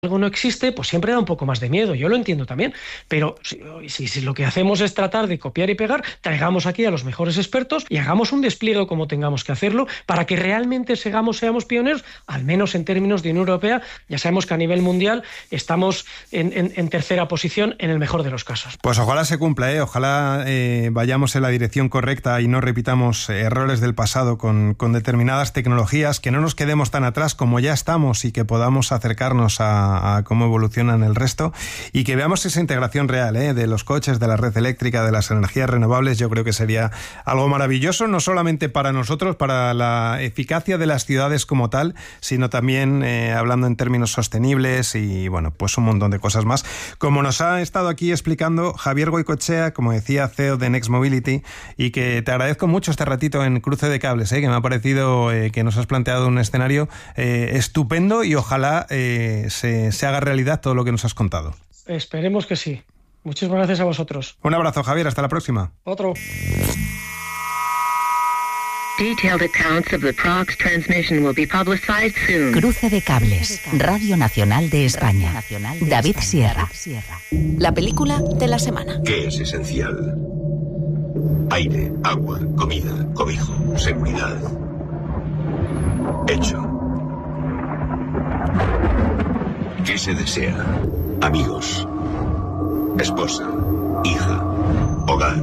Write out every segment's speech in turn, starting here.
algo no existe, pues siempre da un poco más de miedo, yo lo entiendo también, pero si lo que hacemos es tratar de copiar y pegar, traigamos aquí a los mejores expertos y hagamos un despliegue como tengamos que hacerlo para que realmente seamos pioneros, al menos en términos de Unión Europea. Ya sabemos que a nivel mundial estamos en tercera posición en el mejor de los casos. Pues ojalá se cumpla, ojalá vayamos en la dirección correcta y no repitamos errores del pasado con determinadas tecnologías, que no nos quedemos tan atrás como ya estamos y que podamos acercarnos a cómo evolucionan el resto y que veamos esa integración real de los coches, de la red eléctrica, de las energías renovables. Yo creo que sería algo maravilloso, no solamente para nosotros, para la eficacia de las ciudades como tal, sino también hablando en términos sostenibles y bueno, pues un montón de cosas más. Como nos ha estado aquí explicando Javier Goicoechea, como decía, CEO de Next Mobility, y que te agradezco mucho este ratito en Cruce de Cables, que me ha parecido que nos has planteado un escenario estupendo y ojalá se haga realidad todo lo que nos has contado. Esperemos que sí. Muchísimas gracias a vosotros. Un abrazo, Javier, hasta la próxima. Otro. Detailed accounts of the Prox transmission will be publicized soon. Cruce de Cables, Radio Nacional de España. David Sierra. La película de la semana. ¿Qué es esencial? Aire, agua, comida, cobijo, seguridad. Hecho. ¿Qué se desea? Amigos, esposa, hija, hogar.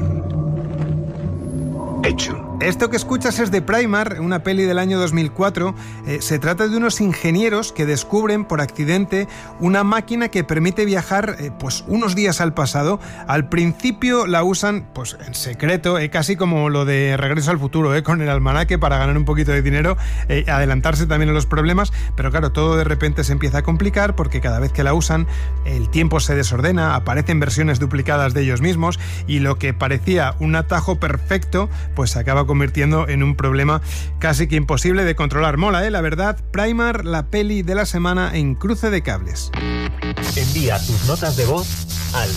Hecho. Esto que escuchas es de Primar, una peli del año 2004. Se trata de unos ingenieros que descubren por accidente una máquina que permite viajar pues unos días al pasado. Al principio la usan pues en secreto, casi como lo de Regreso al Futuro, con el almanaque para ganar un poquito de dinero, adelantarse también a los problemas, pero claro, todo de repente se empieza a complicar porque cada vez que la usan el tiempo se desordena, aparecen versiones duplicadas de ellos mismos y lo que parecía un atajo perfecto pues se acaba convirtiendo en un problema casi que imposible de controlar. Mola, la verdad. Primar, la peli de la semana en Cruce de Cables. Envía tus notas de voz al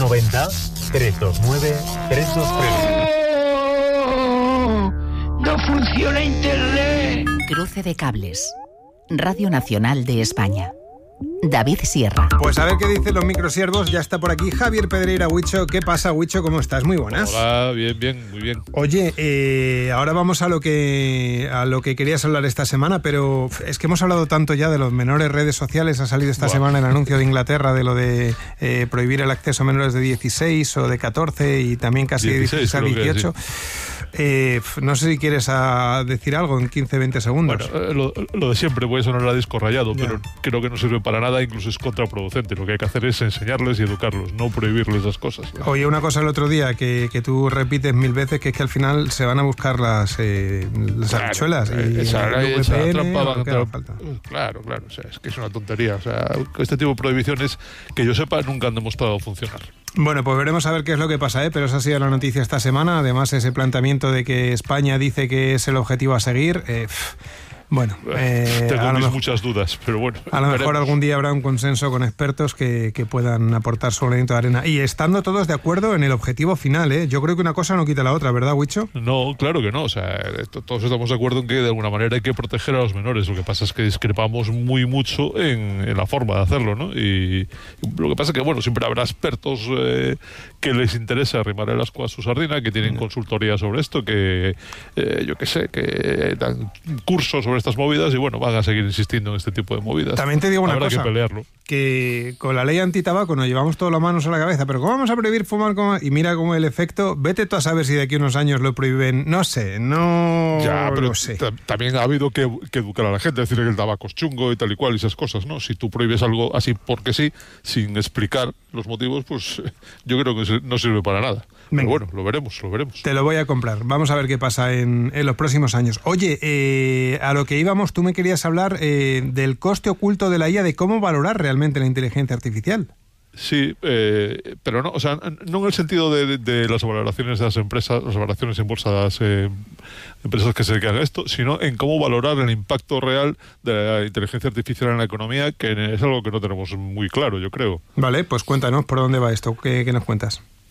690-329-323. ¡No funciona Internet! Cruce de Cables, Radio Nacional de España. David Sierra. Pues a ver qué dicen los microsiervos. Ya está por aquí Javier Pedreira. Huicho, ¿qué pasa, Huicho? ¿Cómo estás? Muy buenas. Hola, bien, muy bien. Oye, ahora vamos a lo que querías hablar esta semana, pero es que hemos hablado tanto ya de los menores redes sociales. Ha salido esta semana el anuncio de Inglaterra de lo de prohibir el acceso a menores de 16 o de 14 y también casi de 16 a 18. No sé si quieres decir algo en 15-20 segundos. Bueno, lo de siempre puede sonar a disco rayado, pero creo que no sirve para nada, incluso es contraproducente. Lo que hay que hacer es enseñarles y educarlos, no prohibirles las cosas, ¿no? Oye, una cosa el otro día que tú repites 1000 veces, que es que al final se van a buscar las habichuelas. Esa trampa va a entrar. Claro, o sea, es que es una tontería. O sea, este tipo de prohibiciones, que yo sepa, nunca han demostrado funcionar. Bueno, pues veremos a ver qué es lo que pasa, pero esa ha sido la noticia esta semana. Además, ese planteamiento de que España dice que es el objetivo a seguir. Bueno, tengo muchas dudas, pero bueno. A lo mejor algún día habrá un consenso con expertos que puedan aportar su granito de arena. Y estando todos de acuerdo en el objetivo final, Yo creo que una cosa no quita la otra, ¿verdad, Huicho? No, claro que no. O sea, todos estamos de acuerdo en que de alguna manera hay que proteger a los menores. Lo que pasa es que discrepamos mucho en la forma de hacerlo, ¿no? Y lo que pasa es que, bueno, siempre habrá expertos que les interesa arrimar el ascua a su sardina, que tienen consultoría sobre esto, que yo qué sé, que dan cursos sobre estas movidas y bueno, van a seguir insistiendo en este tipo de movidas. También te digo una cosa, que pelearlo. Que con la ley antitabaco nos llevamos todas las manos a la cabeza, pero ¿cómo vamos a prohibir fumar? Y mira cómo el efecto, vete tú a saber si de aquí a unos años lo prohíben, no sé, ya, pero lo sé. También ha habido que educar a la gente, decir que el tabaco es chungo y tal y cual y esas cosas, ¿no? Si tú prohíbes algo así porque sí, sin explicar los motivos, pues yo creo que no sirve para nada. Venga. Pero bueno, lo veremos. Te lo voy a comprar. Vamos a ver qué pasa en los próximos años. Oye, a lo que íbamos, tú me querías hablar del coste oculto de la IA, de cómo valorar realmente la inteligencia artificial. Sí, pero no, o sea, no en el sentido de las valoraciones de las empresas, las valoraciones en bolsa de las empresas que se dedican a esto, sino en cómo valorar el impacto real de la inteligencia artificial en la economía, que es algo que no tenemos muy claro, yo creo. Vale, pues cuéntanos por dónde va esto, ¿qué nos cuentas?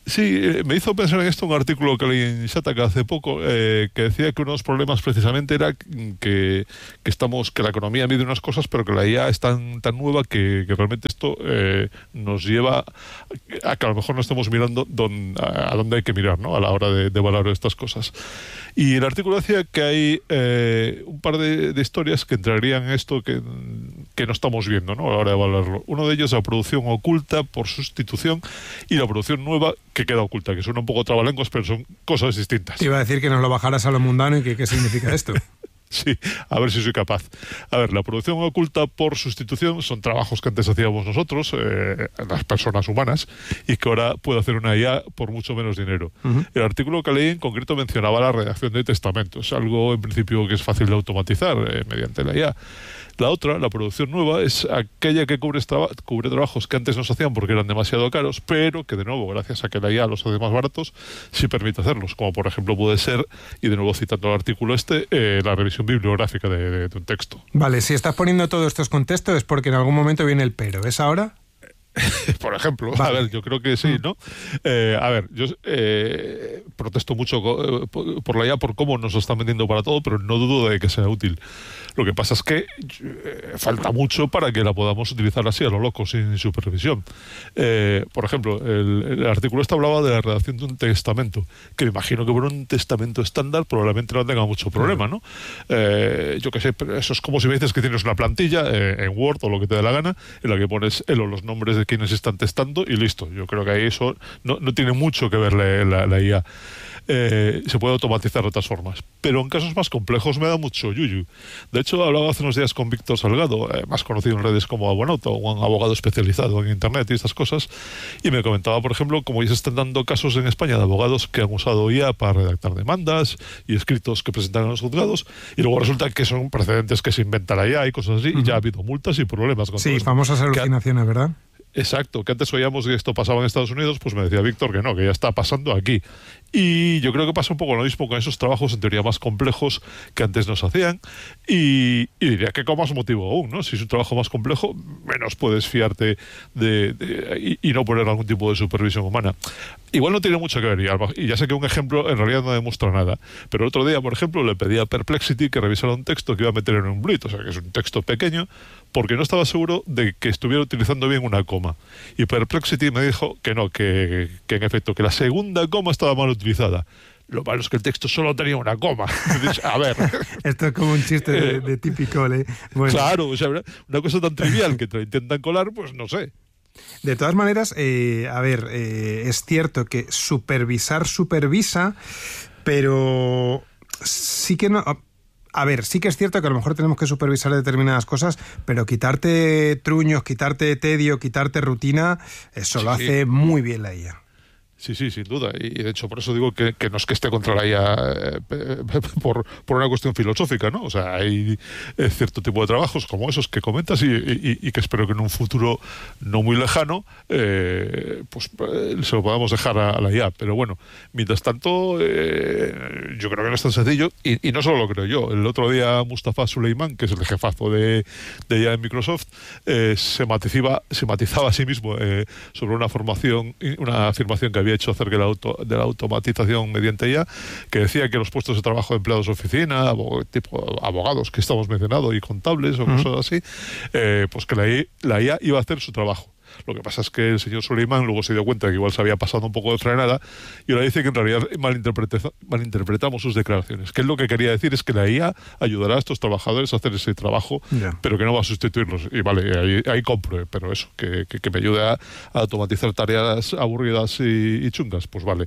Sí, me hizo pensar en esto un artículo que leí en Shataka hace poco, que decía que uno de los problemas precisamente era que la economía mide unas cosas, pero que la IA es tan nueva que realmente esto nos lleva a que a lo mejor no estemos mirando a dónde hay que mirar, ¿no?, a la hora de valorar estas cosas. Y el artículo decía que hay un par de historias que entrarían en esto que no estamos viendo, ¿no?, a la hora de valorarlo. Uno de ellos es la producción oculta por sustitución y la producción nueva que queda oculta, que suena un poco trabalenguas, pero son cosas distintas. Te iba a decir que nos lo bajaras a lo mundano y que qué significa esto. Sí, a ver si soy capaz. A ver, la producción oculta por sustitución son trabajos que antes hacíamos nosotros, las personas humanas, y que ahora puede hacer una IA por mucho menos dinero. Uh-huh. El artículo que leí en concreto mencionaba la redacción de testamentos, algo en principio que es fácil de automatizar mediante la IA. La otra, la producción nueva, es aquella que cubre trabajos que antes no se hacían porque eran demasiado caros, pero que de nuevo, gracias a que la IA los hace más baratos, sí permite hacerlos, como por ejemplo puede ser, y de nuevo citando el artículo la revisión bibliográfica de un texto. Vale, si estás poniendo todo esto en contexto es porque en algún momento viene el pero. ¿Es ahora? Por ejemplo, vale. A ver, yo creo que sí, ¿no? A ver, yo protesto mucho por la IA por cómo nos lo están vendiendo para todo, pero no dudo de que sea útil. Lo que pasa es que falta mucho para que la podamos utilizar así a lo loco, sin supervisión. Por ejemplo, el artículo hablaba de la redacción de un testamento, que me imagino que por un testamento estándar probablemente no tenga mucho problema, ¿no? Yo qué sé, pero eso es como si me dices que tienes una plantilla en Word o lo que te dé la gana, en la que pones los nombres de quienes están testando y listo. Yo creo que ahí eso no tiene mucho que ver la IA. Se puede automatizar de otras formas, pero en casos más complejos me da mucho yuyu. De hecho, hablaba hace unos días con Víctor Salgado, más conocido en redes como Abonauta, un abogado especializado en internet y estas cosas, y me comentaba, por ejemplo, cómo ya se están dando casos en España de abogados que han usado IA para redactar demandas y escritos que presentan a los juzgados, y luego resulta que son precedentes que se inventa la IA y cosas así, y ya ha habido multas y problemas con todo esto. Famosas alucinaciones, ¿verdad? Exacto, que antes oíamos que esto pasaba en Estados Unidos, pues me decía Víctor que no, que ya está pasando aquí. Y yo creo que pasa un poco lo mismo con esos trabajos en teoría más complejos que antes nos hacían, y diría que con más motivo aún, ¿no? Si es un trabajo más complejo, menos puedes fiarte y no poner algún tipo de supervisión humana. Igual no tiene mucho que ver, y ya sé que un ejemplo en realidad no demuestra nada, pero el otro día, por ejemplo, le pedí a Perplexity que revisara un texto que iba a meter en un Blit, o sea que es un texto pequeño, porque no estaba seguro de que estuviera utilizando bien una coma. Y Perplexity me dijo que no, que en efecto, que la segunda coma estaba mal utilizada. Lo malo es que el texto solo tenía una coma. A ver. Esto es como un chiste de típico, ¿eh? Bueno. Claro, o sea, una cosa tan trivial que te la intentan colar, pues no sé. De todas maneras, es cierto que supervisa, pero sí que no... A ver, sí que es cierto que a lo mejor tenemos que supervisar determinadas cosas, pero quitarte truños, quitarte tedio, quitarte rutina, eso lo hace muy bien la IA. Sí, sin duda. Y de hecho, por eso digo que no es que esté contra la IA por una cuestión filosófica, ¿no? O sea, hay cierto tipo de trabajos como esos que comentas y que espero que en un futuro no muy lejano pues se lo podamos dejar a la IA. Pero bueno, mientras tanto, yo creo que no es tan sencillo y no solo lo creo yo. El otro día Mustafa Suleyman, que es el jefazo de IA en Microsoft, se matizaba a sí mismo sobre una afirmación que había hecho acerca de la automatización mediante IA, que decía que los puestos de trabajo de empleados de oficina, tipo abogados que estamos mencionando y contables o cosas así, pues que la IA iba a hacer su trabajo. Lo que pasa es que el señor Suleyman luego se dio cuenta de que igual se había pasado un poco de frenada y ahora dice que en realidad malinterpretamos sus declaraciones. Que él lo que quería decir es que la IA ayudará a estos trabajadores a hacer ese trabajo, pero que no va a sustituirlos. Y vale, ahí compro, pero eso, que me ayude a automatizar tareas aburridas y chungas, pues vale.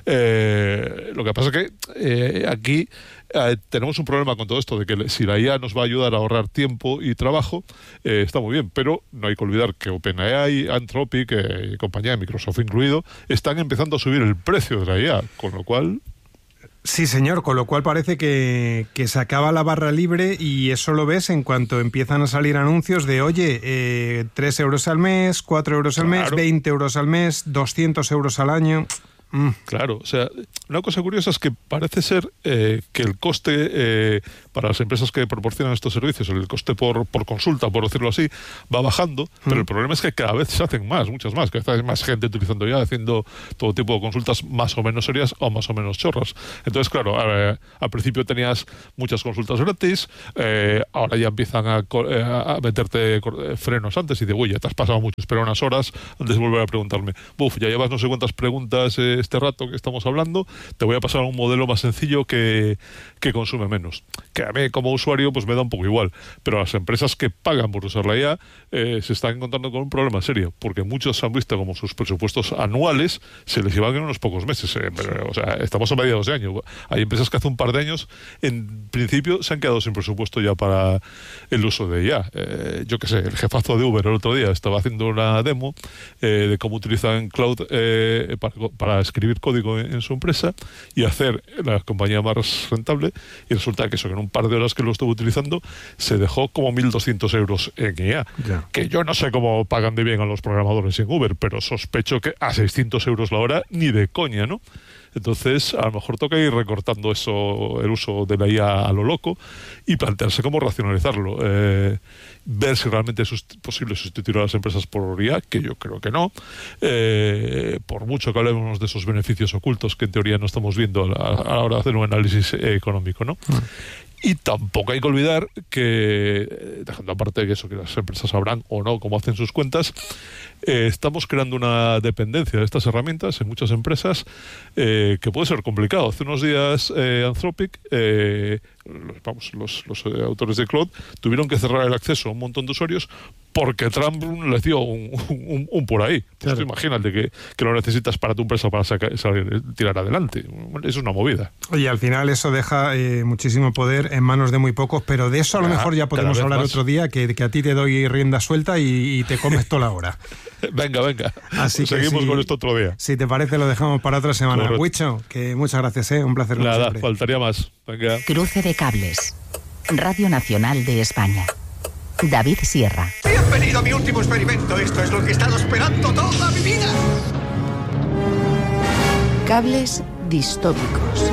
Lo que pasa es que aquí tenemos un problema con todo esto de que si la IA nos va a ayudar a ahorrar tiempo y trabajo, está muy bien, pero no hay que olvidar que OpenAI, Anthropic y compañía, Microsoft incluido, están empezando a subir el precio de la IA, con lo cual... Sí, señor, con lo cual parece que se acaba la barra libre y eso lo ves en cuanto empiezan a salir anuncios de, oye, 3 euros al mes, 4 euros al mes, 20 euros al mes, 200 euros al año... Claro, o sea, una cosa curiosa es que parece ser que el coste para las empresas que proporcionan estos servicios, el coste por consulta, por decirlo así, va bajando, pero el problema es que cada vez se hacen muchas más, cada vez hay más gente utilizando ya, haciendo todo tipo de consultas más o menos serias o más o menos chorras. Entonces, claro, al principio tenías muchas consultas gratis, ahora ya empiezan a meterte frenos antes y de, uy, ya te has pasado mucho, espera unas horas antes de volver a preguntarme. Ya llevas no sé cuántas preguntas este rato que estamos hablando, te voy a pasar a un modelo más sencillo que consume menos. Que a mí como usuario pues me da un poco igual, pero las empresas que pagan por usar la IA se están encontrando con un problema serio, porque muchos han visto como sus presupuestos anuales se les llevan en unos pocos meses. O sea, estamos a mediados de año. Hay empresas que hace un par de años en principio se han quedado sin presupuesto ya para el uso de IA. Yo qué sé, el jefazo de Uber el otro día estaba haciendo una demo de cómo utilizan cloud para escribir código en su empresa y hacer la compañía más rentable, y resulta que eso, que en un par de horas que lo estuvo utilizando se dejó como 1.200 euros en IA, que yo no sé cómo pagan de bien a los programadores en Uber, pero sospecho que a 600 euros la hora ni de coña, ¿no? Entonces, a lo mejor toca ir recortando eso, el uso de la IA a lo loco, y plantearse cómo racionalizarlo. Ver si realmente es posible sustituir a las empresas por IA, que yo creo que no. Por mucho que hablemos de esos beneficios ocultos que en teoría no estamos viendo a la hora de hacer un análisis económico, ¿no? Y tampoco hay que olvidar que, dejando aparte de eso, que las empresas sabrán o no cómo hacen sus cuentas, estamos creando una dependencia de estas herramientas en muchas empresas que puede ser complicado. Hace unos días Anthropic, los autores de Claude, tuvieron que cerrar el acceso a un montón de usuarios porque Trump les dio un por ahí. Claro. Pues imagínate que lo necesitas para tu empresa para tirar adelante. Es una movida. Oye, al final eso deja muchísimo poder en manos de muy pocos, pero de eso a lo mejor ya podemos hablar otro día, que a ti te doy rienda suelta y te comes toda la hora. Venga. Así que seguimos con esto otro día. Si te parece, lo dejamos para otra semana. Huicho, que muchas gracias, un placer. Nada, siempre. Faltaría más. Venga. Cruce de cables. Radio Nacional de España. David Sierra. Bienvenido a mi último experimento. Esto es lo que he estado esperando toda mi vida. Cables distópicos.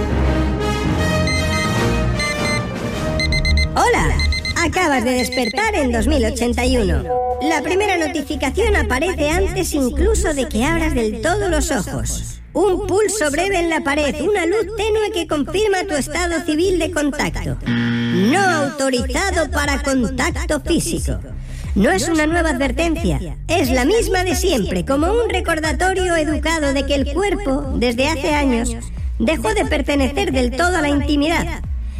Hola, acabas de despertar en 2081. La primera notificación aparece antes incluso de que abras del todo los ojos. Un pulso breve en la pared, una luz tenue que confirma tu estado civil de contacto. No autorizado para contacto físico. No es una nueva advertencia, es la misma de siempre, como un recordatorio educado de que el cuerpo, desde hace años, dejó de pertenecer del todo a la intimidad.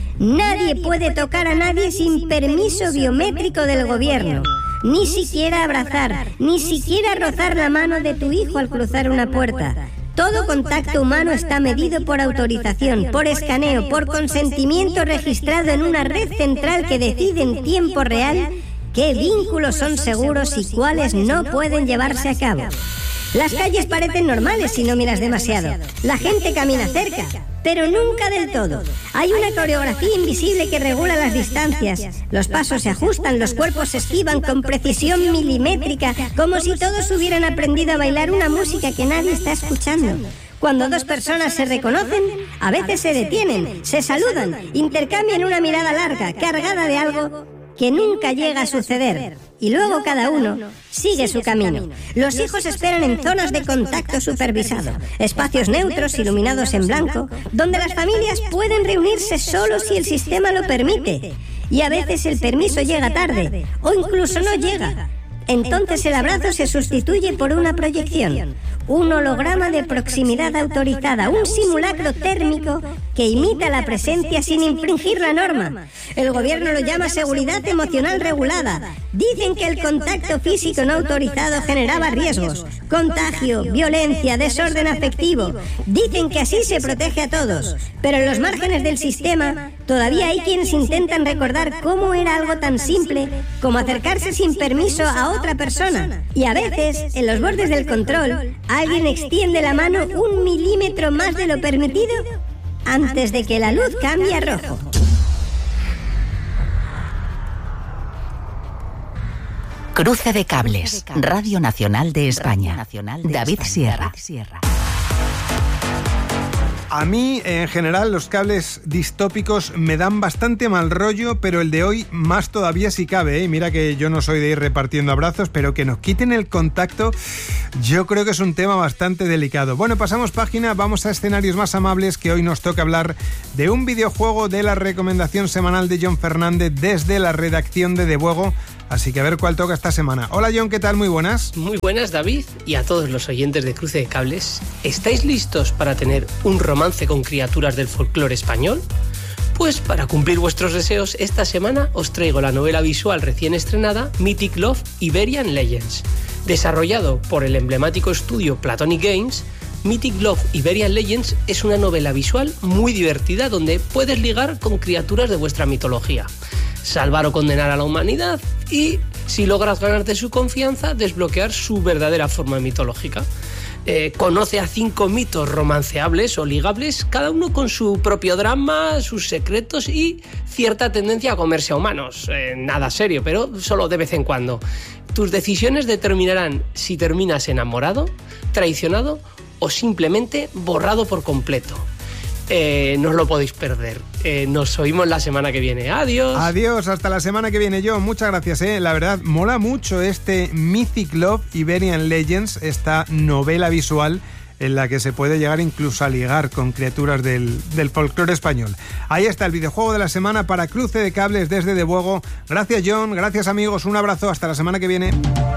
Nadie puede tocar a nadie sin permiso biométrico del gobierno. Ni siquiera abrazar, ni siquiera rozar la mano de tu hijo al cruzar una puerta. Todo contacto humano está medido por autorización, por escaneo, por consentimiento registrado en una red central que decide en tiempo real qué vínculos son seguros y cuáles no pueden llevarse a cabo. Las calles parecen normales si no miras demasiado. La gente camina cerca, pero nunca del todo. Hay una coreografía invisible que regula las distancias. Los pasos se ajustan, los cuerpos se esquivan con precisión milimétrica, como si todos hubieran aprendido a bailar una música que nadie está escuchando. Cuando dos personas se reconocen, a veces se detienen, se saludan, intercambian una mirada larga, cargada de algo que nunca llega a suceder. Y luego cada uno sigue su camino. Los hijos esperan en zonas de contacto supervisado, espacios neutros iluminados en blanco, donde las familias pueden reunirse solo si el sistema lo permite. Y a veces el permiso llega tarde, o incluso no llega. Entonces el abrazo se sustituye por una proyección, un holograma de proximidad autorizada, un simulacro térmico que imita la presencia sin infringir la norma. El gobierno lo llama seguridad emocional regulada. Dicen que el contacto físico no autorizado generaba riesgos, contagio, violencia, desorden afectivo. Dicen que así se protege a todos. Pero en los márgenes del sistema todavía hay quienes intentan recordar cómo era algo tan simple como acercarse sin permiso a otra persona. Y a veces, en los bordes del control, alguien extiende la mano 1 milímetro más de lo permitido antes de que la luz cambie a rojo. Cruce de cables. Radio Nacional de España. David Sierra. A mí, en general, los cables distópicos me dan bastante mal rollo, pero el de hoy más todavía si cabe, ¿eh? Mira que yo no soy de ir repartiendo abrazos, pero que nos quiten el contacto, yo creo que es un tema bastante delicado. Bueno, pasamos página, vamos a escenarios más amables, que hoy nos toca hablar de un videojuego de la recomendación semanal de John Fernández desde la redacción de Debuego. Así que a ver cuál toca esta semana. Hola John, ¿qué tal? Muy buenas. Muy buenas, David, y a todos los oyentes de Cruce de Cables. ¿Estáis listos para tener un romance con criaturas del folclore español? Pues para cumplir vuestros deseos, esta semana os traigo la novela visual recién estrenada Mythic Love Iberian Legends. Desarrollado por el emblemático estudio Platonic Games, Mythic Love Iberian Legends es una novela visual muy divertida donde puedes ligar con criaturas de vuestra mitología, salvar o condenar a la humanidad y, si logras ganarte su confianza, desbloquear su verdadera forma mitológica. Conoce a 5 mitos romanceables o ligables, cada uno con su propio drama, sus secretos y cierta tendencia a comerse a humanos. Nada serio, pero solo de vez en cuando. Tus decisiones determinarán si terminas enamorado, traicionado o simplemente borrado por completo. No os lo podéis perder. Nos oímos la semana que viene. Adiós. Adiós, hasta la semana que viene, John. Muchas gracias, La verdad, mola mucho este Mythic Love Iberian Legends, esta novela visual en la que se puede llegar incluso a ligar con criaturas del folclore español. Ahí está el videojuego de la semana para Cruce de Cables desde Debuego. Gracias, John. Gracias, amigos. Un abrazo. Hasta la semana que viene.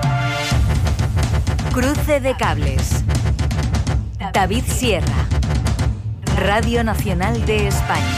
Cruce de Cables. David Sierra. Radio Nacional de España.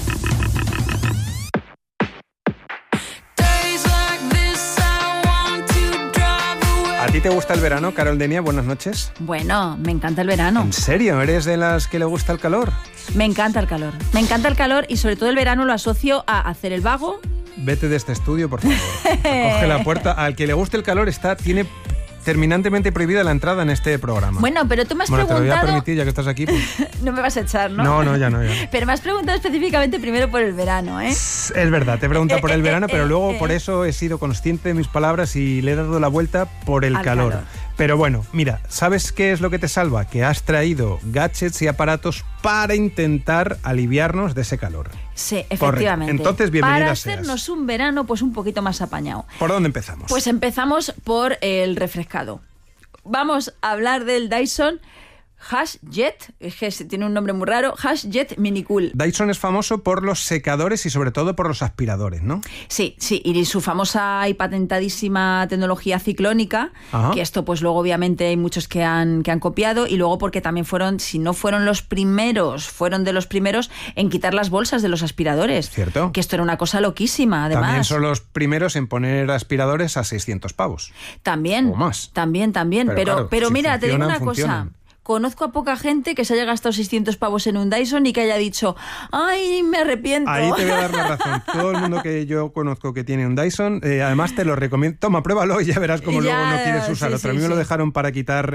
¿A ti te gusta el verano, Carol Denia? Buenas noches. Bueno, me encanta el verano. ¿En serio? ¿Eres de las que le gusta el calor? Me encanta el calor. Me encanta el calor y sobre todo el verano lo asocio a hacer el vago. Vete de este estudio, por favor. Coge la puerta. Al que le guste el calor tiene terminantemente prohibida la entrada en este programa. Bueno, pero tú me has preguntado... Te lo voy a permitir, ya que estás aquí. Pues... no me vas a echar, ¿no? No, ya no. Pero me has preguntado específicamente primero por el verano, ¿eh? Es verdad, te he preguntado por el verano, pero luego por eso he sido consciente de mis palabras y le he dado la vuelta por el calor. Pero bueno, mira, ¿sabes qué es lo que te salva? Que has traído gadgets y aparatos para intentar aliviarnos de ese calor. Sí, efectivamente. Entonces, bienvenida para seas. hacernos un verano pues un poquito más apañado. ¿Por dónde empezamos? Pues empezamos por el refrescado. Vamos a hablar del Dyson HashJet, que tiene un nombre muy raro, HashJet Mini Cool. Dyson es famoso por los secadores y sobre todo por los aspiradores, ¿no? Sí, y su famosa y patentadísima tecnología ciclónica. Ajá. Que esto pues luego obviamente hay muchos que han copiado, y luego porque también fueron, si no fueron los primeros, fueron de los primeros en quitar las bolsas de los aspiradores. Cierto. Que esto era una cosa loquísima, además. También son los primeros en poner aspiradores a 600 pavos. También. O más. También. Pero claro, mira, si te digo una funcionan. Cosa. Conozco a poca gente que se haya gastado 600 pavos en un Dyson y que haya dicho, ¡ay, me arrepiento! Ahí te voy a dar la razón. Todo el mundo que yo conozco que tiene un Dyson, además te lo recomiendo. Toma, pruébalo y ya verás cómo luego no quieres usar otro. A mí me lo dejaron para quitar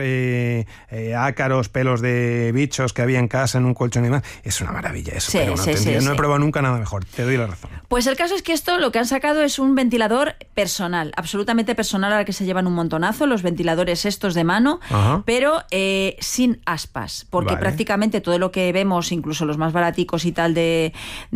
ácaros, pelos de bichos que había en casa, en un colchón y demás. Es una maravilla eso, pero no he probado nunca nada mejor. Te doy la razón. Pues el caso es que esto lo que han sacado es un ventilador personal, absolutamente personal, al que se llevan un montonazo, los ventiladores estos de mano, Ajá. pero sin aspas, porque prácticamente todo lo que vemos, incluso los más baraticos y tal de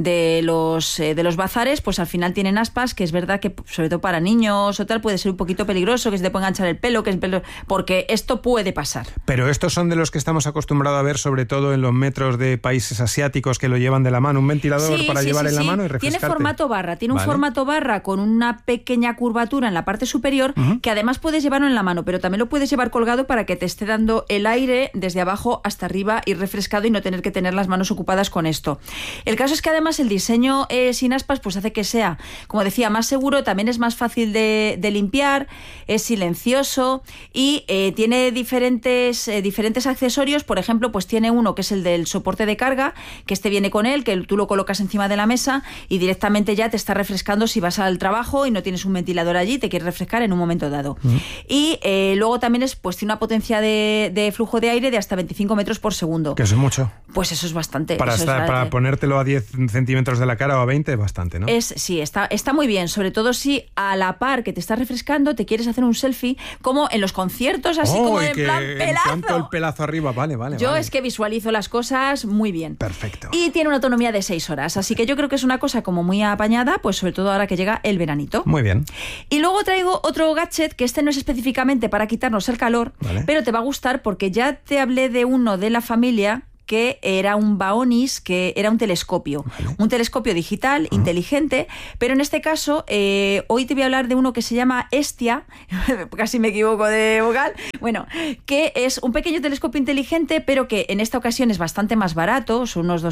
los bazares, pues al final tienen aspas, que es verdad que sobre todo para niños o tal puede ser un poquito peligroso, que se te puede enganchar el pelo, porque esto puede pasar. Pero estos son de los que estamos acostumbrados a ver, sobre todo en los metros de países asiáticos, que lo llevan de la mano, un ventilador para llevar en la mano y refrescarte. Tiene formato barra, un formato barra con una pequeña curvatura en la parte superior, que además puedes llevarlo en la mano, pero también lo puedes llevar colgado para que te esté dando el aire desde abajo hasta arriba y refrescado, y no tener que tener las manos ocupadas con esto. El caso es que además el diseño sin aspas pues hace que sea, como decía, más seguro, también es más fácil de limpiar, es silencioso y tiene diferentes accesorios. Por ejemplo, pues tiene uno que es el del soporte de carga, que este viene con él, que tú lo colocas encima de la mesa y directamente ya te está refrescando si vas al trabajo y no tienes un ventilador allí, te quieres refrescar en un momento dado. Y luego también tiene una potencia de flujo de aire aire de hasta 25 metros por segundo. Que eso es mucho. Pues eso es bastante. Para ponértelo a 10 centímetros de la cara o a 20 es bastante, ¿no? Sí, está muy bien, sobre todo si a la par que te estás refrescando te quieres hacer un selfie, como en los conciertos, así como en plan pelazo. El pelazo arriba, vale. Yo es que visualizo las cosas muy bien. Perfecto. Y tiene una autonomía de 6 horas, así que yo creo que es una cosa como muy apañada, pues sobre todo ahora que llega el veranito. Muy bien. Y luego traigo otro gadget, que este no es específicamente para quitarnos el calor, pero te va a gustar porque ya te hablé de uno de la familia que era un Vaonis, que era un telescopio. Un telescopio digital, inteligente, pero en este caso, hoy te voy a hablar de uno que se llama Hestia, casi me equivoco de vocal, bueno, que es un pequeño telescopio inteligente, pero que en esta ocasión es bastante más barato, son unos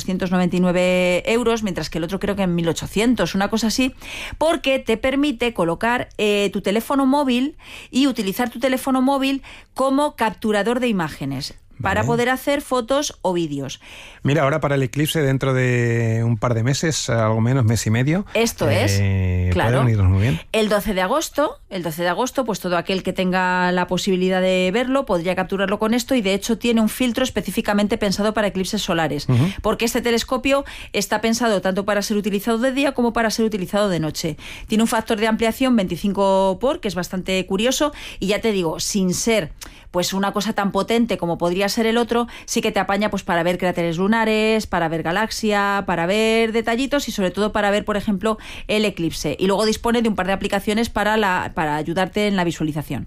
299 €, mientras que el otro creo que en 1.800, una cosa así, porque te permite colocar tu teléfono móvil y utilizar tu teléfono móvil como capturador de imágenes. Para poder hacer fotos o vídeos. Mira, ahora para el eclipse, dentro de un par de meses, algo menos, mes y medio. Esto es, claro. Puede venirnos muy bien. El 12 de agosto, pues todo aquel que tenga la posibilidad de verlo podría capturarlo con esto, y de hecho tiene un filtro específicamente pensado para eclipses solares, porque este telescopio está pensado tanto para ser utilizado de día como para ser utilizado de noche. Tiene un factor de ampliación 25 por, que es bastante curioso, y ya te digo, sin ser pues una cosa tan potente como podría ser el otro, sí que te apaña pues para ver cráteres lunares, para ver galaxia, para ver detallitos y sobre todo para ver, por ejemplo, el eclipse. Y luego dispone de un par de aplicaciones para ayudarte en la visualización.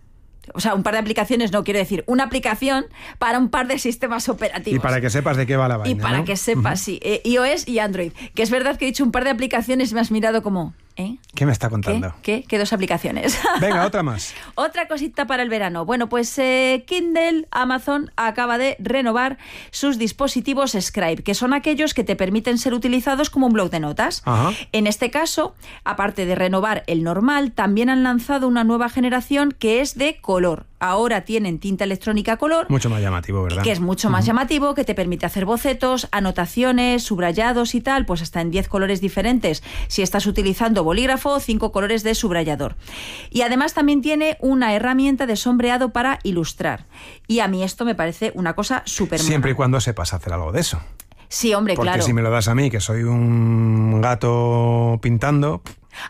O sea, un par de aplicaciones, no quiero decir, una aplicación para un par de sistemas operativos. Y para que sepas de qué va la vaina, Y para ¿no? que sepas, sí, iOS y Android. Que es verdad que he dicho un par de aplicaciones y me has mirado como... ¿Qué me está contando? ¿Qué 2 aplicaciones? Venga, otra más. Otra cosita para el verano. Bueno, pues Kindle, Amazon acaba de renovar sus dispositivos Scribe, que son aquellos que te permiten ser utilizados como un bloc de notas. Ajá. En este caso, aparte de renovar el normal, también han lanzado una nueva generación que es de color. Ahora tienen tinta electrónica color. Mucho más llamativo, ¿verdad? Que es mucho más llamativo, que te permite hacer bocetos, anotaciones, subrayados y tal, pues hasta en 10 colores diferentes. Si estás utilizando bolígrafo, 5 colores de subrayador. Y además también tiene una herramienta de sombreado para ilustrar. Y a mí esto me parece una cosa súper mona. Siempre y cuando sepas hacer algo de eso. Sí, hombre, Porque claro. Porque si me lo das a mí, que soy un gato pintando...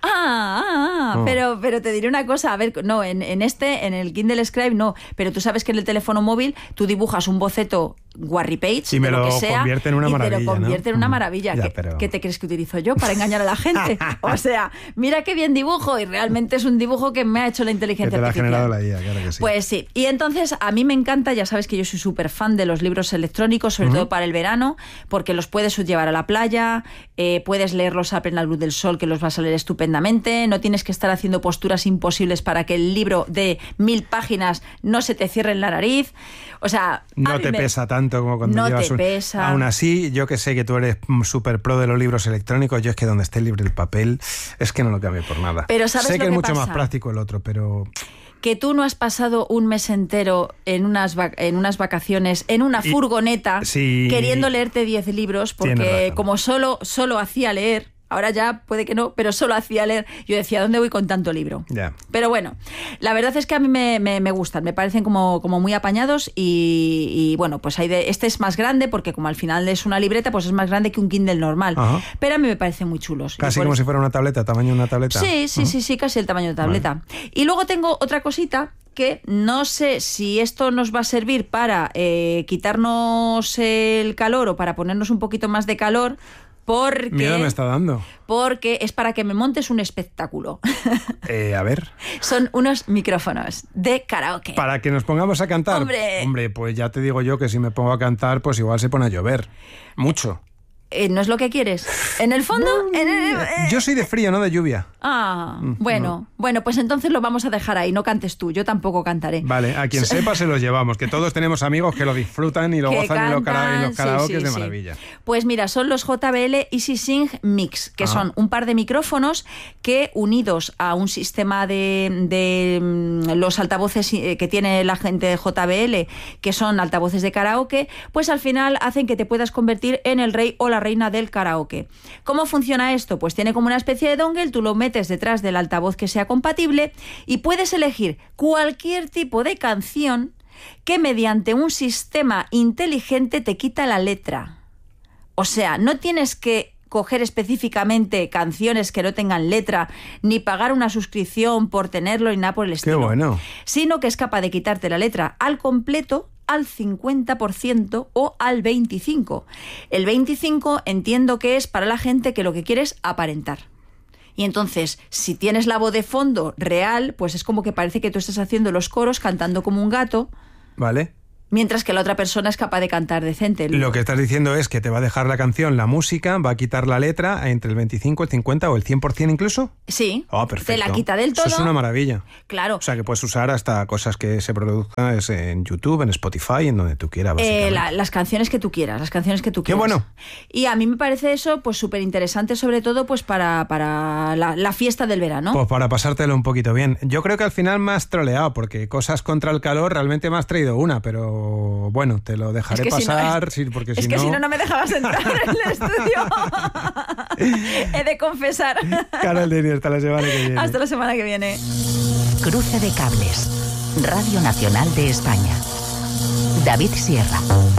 Pero te diré una cosa, a ver, no, en el Kindle Scribe no, pero tú sabes que en el teléfono móvil tú dibujas un boceto Warry-Page y me de lo que lo sea, convierte en una maravilla, te lo convierte en una maravilla. Ya, ¿Qué te crees que utilizo yo para engañar a la gente? O sea, mira qué bien dibujo, y realmente es un dibujo que me ha hecho la inteligencia artificial. Que te la ha generado la IA, claro que sí. Pues sí, y entonces a mí me encanta, ya sabes que yo soy súper fan de los libros electrónicos, sobre todo para el verano, porque los puedes llevar a la playa, puedes leerlos a plena luz del sol, que los vas a leer estupendamente, no tienes que estar haciendo posturas imposibles para que el libro de 1000 páginas no se te cierre en la nariz. O sea, no te pesa tanto como cuando no llevas te pesa. Aún así, yo que sé que tú eres súper pro de los libros electrónicos, yo es que donde esté libre el papel, es que no lo cambio por nada. Pero ¿sabes sé lo que es mucho pasa? más práctico el otro, pero... Que tú no has pasado un mes entero en unas vacaciones, en una furgoneta, queriendo leerte 10 libros, porque como solo hacía leer... Ahora ya puede que no, pero solo hacía leer. Yo decía, ¿dónde voy con tanto libro? Yeah. Pero bueno, la verdad es que a mí me gustan, me parecen como muy apañados y bueno, pues este es más grande porque como al final es una libreta, pues es más grande que un Kindle normal. Ajá. Pero a mí me parecen muy chulos. Casi como si fuera una tableta, tamaño de una tableta. Sí, casi el tamaño de tableta. Vale. Y luego tengo otra cosita que no sé si esto nos va a servir para quitarnos el calor o para ponernos un poquito más de calor. Porque, miedo me está dando. Porque es para que me montes un espectáculo. A ver. Son unos micrófonos de karaoke. Para que nos pongamos a cantar. Hombre, pues ya te digo yo que si me pongo a cantar, pues igual se pone a llover. Mucho. ¿No es lo que quieres? ¿En el fondo? Yo soy de frío, no de lluvia. Bueno, pues entonces lo vamos a dejar ahí. No cantes tú, yo tampoco cantaré. Vale, a quien sepa se los llevamos, que todos tenemos amigos que lo disfrutan y lo gozan en los karaokes de maravilla. Pues mira, son los JBL EasySync Mix, que son un par de micrófonos que, unidos a un sistema de los altavoces que tiene la gente de JBL, que son altavoces de karaoke, pues al final hacen que te puedas convertir en el rey o la reina del karaoke. ¿Cómo funciona esto? Pues tiene como una especie de dongle, tú lo metes detrás del altavoz que sea compatible y puedes elegir cualquier tipo de canción que mediante un sistema inteligente te quita la letra. O sea, no tienes que coger específicamente canciones que no tengan letra, ni pagar una suscripción por tenerlo, ni nada por el estilo. ¡Qué bueno! Sino que es capaz de quitarte la letra al completo, al 50% o al 25%. El 25% entiendo que es para la gente que lo que quiere es aparentar. Y entonces, si tienes la voz de fondo real, pues es como que parece que tú estás haciendo los coros cantando como un gato. Vale. Mientras que la otra persona es capaz de cantar decente. Lo que estás diciendo es que te va a dejar la canción, la música, va a quitar la letra entre el 25, el 50 o el 100% incluso. Sí, perfecto. te la quita del todo. Eso es una maravilla. Claro. O sea, que puedes usar hasta cosas que se produzcan en YouTube, en Spotify, en donde tú quieras. Las canciones que tú quieras, ¡Qué bueno! Y a mí me parece eso pues súper interesante, sobre todo pues para la fiesta del verano. Pues para pasártelo un poquito bien. Yo creo que al final me has troleado, porque cosas contra el calor realmente me has traído una, pero bueno, te lo dejaré pasar, porque si no me dejabas entrar en el estudio. He de confesar. Carol Dini, hasta la semana que viene. Hasta la semana que viene. Cruce de cables. Radio Nacional de España. David Sierra.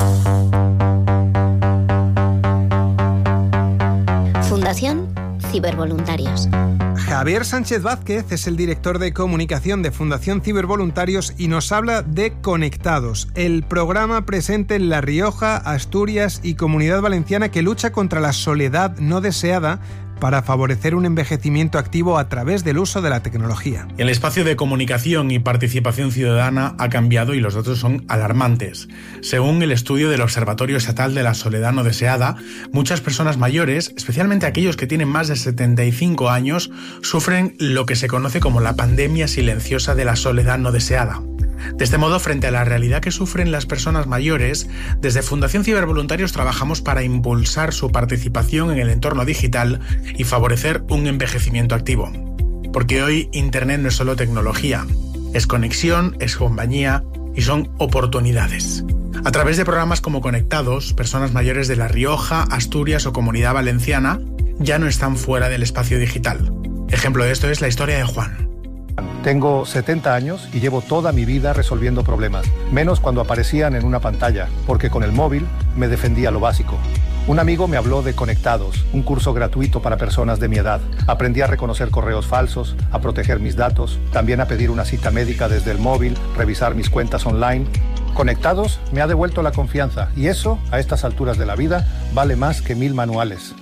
Fundación Cibervoluntarios. Javier Sánchez Vázquez es el director de comunicación de Fundación Cibervoluntarios y nos habla de Conectados, el programa presente en La Rioja, Asturias y Comunidad Valenciana que lucha contra la soledad no deseada para favorecer un envejecimiento activo a través del uso de la tecnología. El espacio de comunicación y participación ciudadana ha cambiado y los datos son alarmantes. Según el estudio del Observatorio Estatal de la Soledad No Deseada, muchas personas mayores, especialmente aquellos que tienen más de 75 años, sufren lo que se conoce como la pandemia silenciosa de la soledad no deseada. De este modo, frente a la realidad que sufren las personas mayores, desde Fundación Cibervoluntarios trabajamos para impulsar su participación en el entorno digital y favorecer un envejecimiento activo. Porque hoy Internet no es solo tecnología, es conexión, es compañía y son oportunidades. A través de programas como Conectados, personas mayores de La Rioja, Asturias o Comunidad Valenciana ya no están fuera del espacio digital. Ejemplo de esto es la historia de Juan. Tengo 70 años y llevo toda mi vida resolviendo problemas, menos cuando aparecían en una pantalla, porque con el móvil me defendía lo básico. Un amigo me habló de Conectados, un curso gratuito para personas de mi edad. Aprendí a reconocer correos falsos, a proteger mis datos, también a pedir una cita médica desde el móvil, revisar mis cuentas online. Conectados me ha devuelto la confianza y eso, a estas alturas de la vida, vale más que 1000 manuales.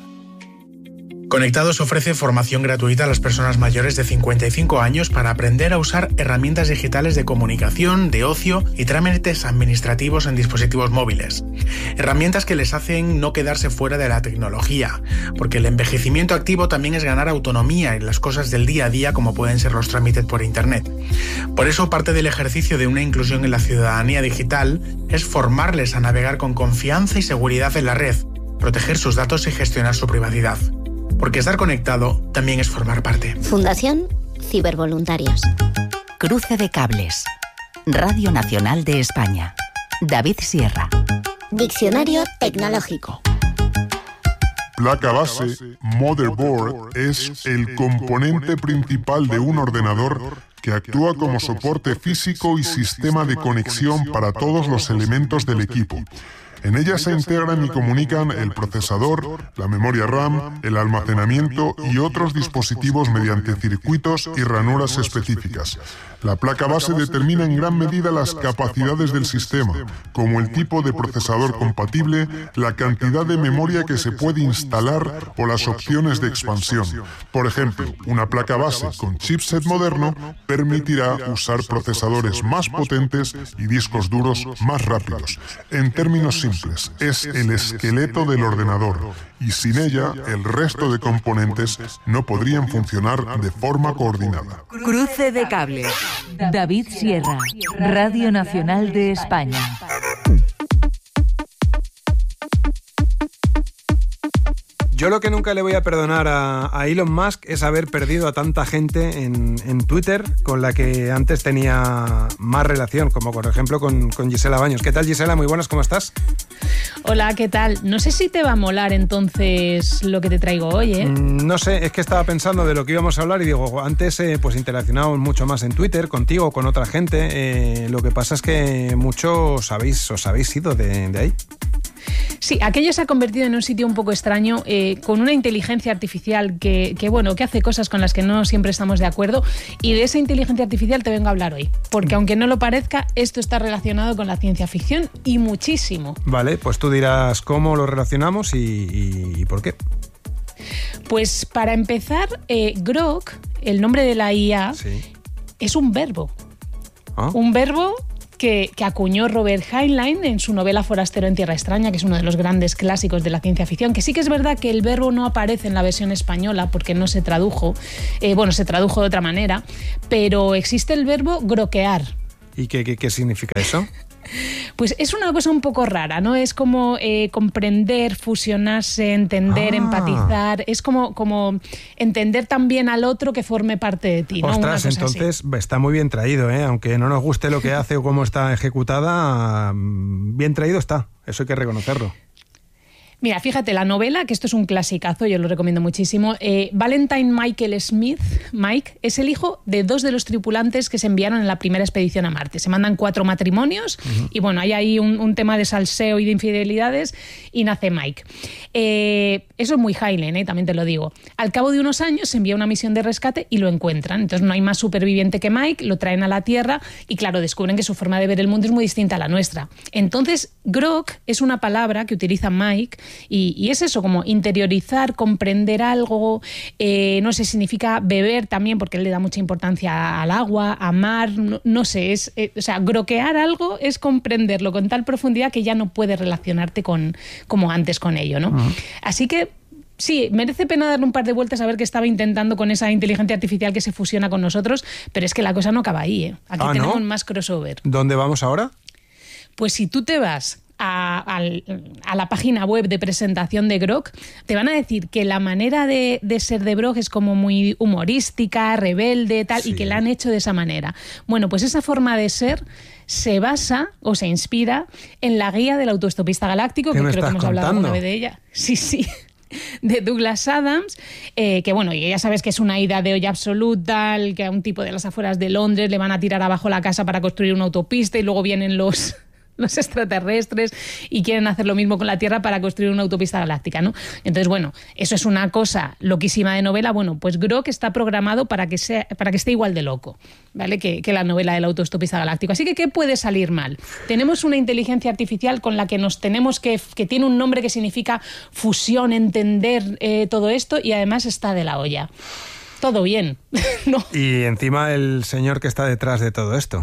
Conectados ofrece formación gratuita a las personas mayores de 55 años para aprender a usar herramientas digitales de comunicación, de ocio y trámites administrativos en dispositivos móviles. Herramientas que les hacen no quedarse fuera de la tecnología, porque el envejecimiento activo también es ganar autonomía en las cosas del día a día como pueden ser los trámites por Internet. Por eso parte del ejercicio de una inclusión en la ciudadanía digital es formarles a navegar con confianza y seguridad en la red, proteger sus datos y gestionar su privacidad. Porque estar conectado también es formar parte. Fundación Cibervoluntarios. Cruce de cables. Radio Nacional de España. David Sierra. Diccionario tecnológico. Placa base, motherboard, es el componente principal de un ordenador que actúa como soporte físico y sistema de conexión para todos los elementos del equipo. En ella se integran y comunican el procesador, la memoria RAM, el almacenamiento y otros dispositivos mediante circuitos y ranuras específicas. La placa base determina en gran medida las capacidades del sistema, como el tipo de procesador compatible, la cantidad de memoria que se puede instalar o las opciones de expansión. Por ejemplo, una placa base con chipset moderno permitirá usar procesadores más potentes y discos duros más rápidos. En términos simples, es el esqueleto del ordenador y sin ella el resto de componentes no podrían funcionar de forma coordinada. Cruce de cables. David Sierra, Radio Nacional de España. Yo lo que nunca le voy a perdonar a Elon Musk es haber perdido a tanta gente en Twitter con la que antes tenía más relación, como por ejemplo con Gisela Baños. ¿Qué tal, Gisela? Muy buenas, ¿cómo estás? Hola, ¿qué tal? No sé si te va a molar entonces lo que te traigo hoy, ¿eh? No sé, es que estaba pensando de lo que íbamos a hablar y digo, antes pues interaccionábamos mucho más en Twitter, contigo, con otra gente. Lo que pasa es que muchos os habéis ido de ahí. Sí, aquello se ha convertido en un sitio un poco extraño, con una inteligencia artificial que hace cosas con las que no siempre estamos de acuerdo, y de esa inteligencia artificial te vengo a hablar hoy, porque aunque no lo parezca, esto está relacionado con la ciencia ficción y muchísimo. Vale, pues tú dirás cómo lo relacionamos y por qué. Pues para empezar, Grok, el nombre de la IA, sí, es un verbo. ¿Ah? Un verbo que acuñó Robert Heinlein en su novela Forastero en Tierra Extraña, que es uno de los grandes clásicos de la ciencia ficción, que sí que es verdad que el verbo no aparece en la versión española porque no se tradujo, se tradujo de otra manera, pero existe el verbo groquear. ¿Y qué significa eso? Pues es una cosa un poco rara, ¿no? Es como comprender, fusionarse, entender, empatizar. Es como entender también al otro que forme parte de ti, ¿no? Ostras, entonces así. Está muy bien traído, ¿eh? Aunque no nos guste lo que hace o cómo está ejecutada, bien traído está. Eso hay que reconocerlo. Mira, fíjate, la novela, que esto es un clasicazo, yo lo recomiendo muchísimo. Valentine Michael Smith, Mike, es el hijo de 2 de los tripulantes que se enviaron en la primera expedición a Marte. Se mandan 4 matrimonios y bueno, hay ahí un tema de salseo y de infidelidades y nace Mike. Eso es muy Heinlein, también te lo digo. Al cabo de unos años se envía una misión de rescate y lo encuentran. Entonces no hay más superviviente que Mike, lo traen a la Tierra y claro, descubren que su forma de ver el mundo es muy distinta a la nuestra. Entonces, grok es una palabra que utiliza Mike. Y es eso, como interiorizar, comprender algo, no sé, significa beber también, porque él le da mucha importancia al agua, amar, no sé, groquear algo es comprenderlo con tal profundidad que ya no puedes relacionarte como antes con ello, ¿no? Uh-huh. Así que sí, merece pena darle un par de vueltas a ver qué estaba intentando con esa inteligencia artificial que se fusiona con nosotros, pero es que la cosa no acaba ahí, ¿eh? Aquí tenemos más crossover. ¿Dónde vamos ahora? Pues si tú te vas a la página web de presentación de Grok, te van a decir que la manera de ser de Grok es como muy humorística, rebelde, tal, sí, y que la han hecho de esa manera. Bueno, pues esa forma de ser se basa o se inspira en la guía del autoestopista galáctico, que creo que hemos hablado alguna vez de ella. Sí. De Douglas Adams, que bueno, y ya sabes que es una ida de olla absoluta, que a un tipo de las afueras de Londres le van a tirar abajo la casa para construir una autopista y luego vienen los extraterrestres y quieren hacer lo mismo con la Tierra para construir una autopista galáctica, ¿no? Entonces, bueno, eso es una cosa loquísima de novela. Bueno, pues Grok está programado para que esté igual de loco, ¿vale? Que la novela del autostopista galáctico. Así que, ¿qué puede salir mal? Tenemos una inteligencia artificial con la que nos tenemos que tiene un nombre que significa fusión, entender todo esto, y además está de la olla. Todo bien. No. Y encima el señor que está detrás de todo esto.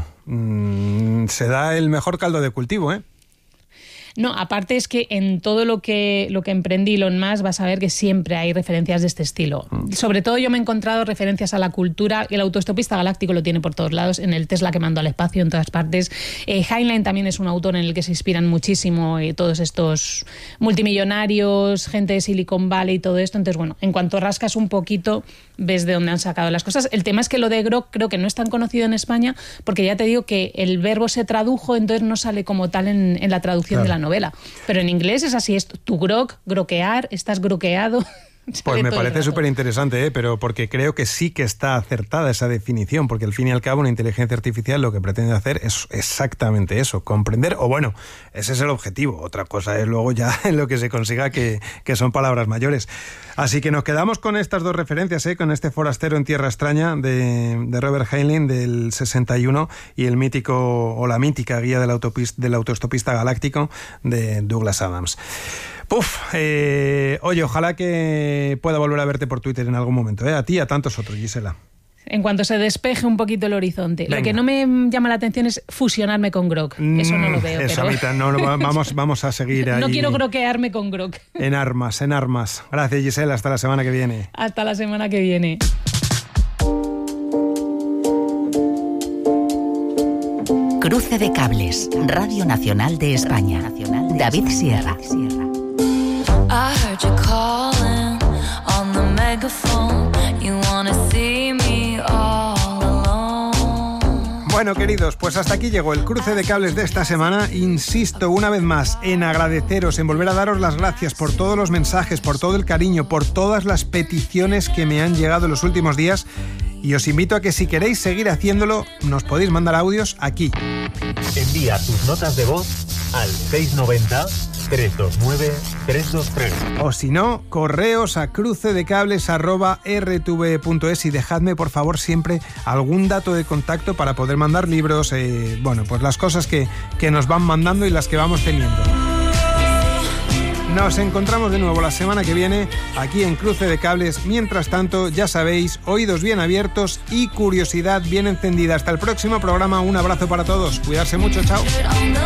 Se da el mejor caldo de cultivo, ¿eh? No, aparte es que en todo lo que emprendí Elon Musk vas a ver que siempre hay referencias de este estilo. Sobre todo yo me he encontrado referencias a la cultura. El autoestopista galáctico lo tiene por todos lados, en el Tesla que mandó al espacio, en todas partes. Heinlein también es un autor en el que se inspiran muchísimo todos estos multimillonarios, gente de Silicon Valley y todo esto. Entonces, bueno, en cuanto rascas un poquito, ves de dónde han sacado las cosas. El tema es que lo de Grok creo que no es tan conocido en España, porque ya te digo que el verbo se tradujo, entonces no sale como tal en la traducción de la novela. Pero en inglés es así, es tu grok, groquear, estás groqueado. Pues me parece súper interesante, pero porque creo que sí que está acertada esa definición, porque al fin y al cabo una inteligencia artificial lo que pretende hacer es exactamente eso, comprender, o bueno, ese es el objetivo. Otra cosa es luego ya en lo que se consiga, que son palabras mayores. Así que nos quedamos con estas 2 referencias, con este Forastero en Tierra Extraña de Robert Heinlein del 61 y el mítico o la mítica guía del autoestopista galáctico de Douglas Adams. Oye, ojalá que pueda volver a verte por Twitter en algún momento, a ti y a tantos otros, Gisela. En cuanto se despeje un poquito el horizonte. Venga. Lo que no me llama la atención es fusionarme con Grok. Eso no lo veo. Eso ahorita no, vamos a seguir ahí. No quiero groquearme con Grok. En armas. Gracias, Gisela. Hasta la semana que viene. Hasta la semana que viene. Cruce de cables. Radio Nacional de España. David Sierra. I heard you calling. Bueno, queridos, pues hasta aquí llegó el cruce de cables de esta semana. Insisto una vez más en agradeceros, en volver a daros las gracias por todos los mensajes, por todo el cariño, por todas las peticiones que me han llegado en los últimos días. Y os invito a que si queréis seguir haciéndolo, nos podéis mandar audios aquí. Envía tus notas de voz al 690-329-323. O si no, correos a crucedecables@rtve.es y dejadme, por favor, siempre algún dato de contacto para poder mandar libros, pues las cosas que nos van mandando y las que vamos teniendo. Nos encontramos de nuevo la semana que viene aquí en Cruce de Cables. Mientras tanto, ya sabéis, oídos bien abiertos y curiosidad bien encendida. Hasta el próximo programa. Un abrazo para todos. Cuidarse mucho. Chao.